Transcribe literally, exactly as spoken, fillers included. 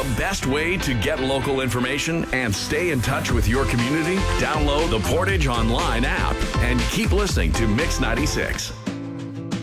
best way to get local information and stay in touch with your community? Download the Portage Online app and keep listening to Mix ninety-six.